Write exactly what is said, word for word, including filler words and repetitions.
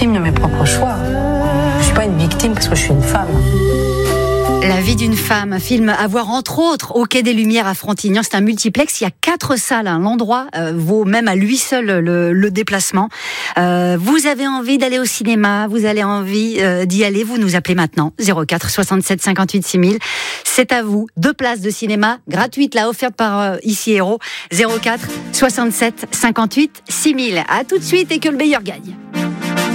victime de mes propres choix. Je ne suis pas une victime parce que je suis une femme. La vie d'une femme, un film à voir entre autres au Quai des Lumières à Frontignan. C'est un multiplex, il y a quatre salles. Hein. L'endroit euh, vaut même à lui seul le, le déplacement. Euh, vous avez envie d'aller au cinéma, vous avez envie euh, d'y aller, vous nous appelez maintenant. zéro quatre soixante-sept cinquante-huit six mille. C'est à vous. Deux places de cinéma gratuites là, offertes par euh, Ici Héros. zéro quatre soixante-sept cinquante-huit six mille. À tout de suite et que le meilleur gagne.